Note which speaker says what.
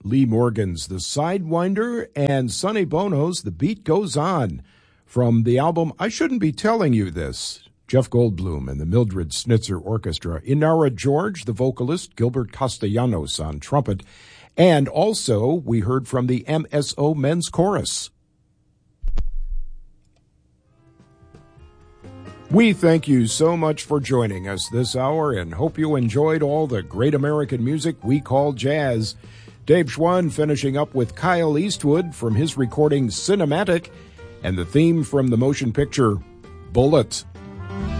Speaker 1: Lee Morgan's The Sidewinder, and Sonny Bono's The Beat Goes On. From the album I Shouldn't Be Telling You This, Jeff Goldblum and the Mildred Snitzer Orchestra. Inara George, the vocalist, Gilbert Castellanos on trumpet. And also, we heard from the MSO Men's Chorus. We thank you so much for joining us this hour and hope you enjoyed all the great American music we call jazz. Dave Schwann finishing up with Kyle Eastwood from his recording Cinematic and the theme from the motion picture Bullet.